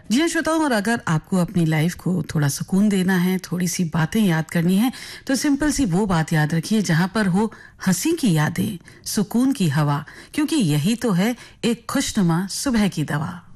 जी हाँ श्रोताओं, और अगर आपको अपनी लाइफ को थोड़ा सुकून देना है, थोड़ी सी बातें याद करनी है, तो सिंपल सी वो बात याद रखिए जहां पर हो हंसी की यादें, सुकून की हवा, क्योंकि यही तो है एक खुशनुमा सुबह की दवा।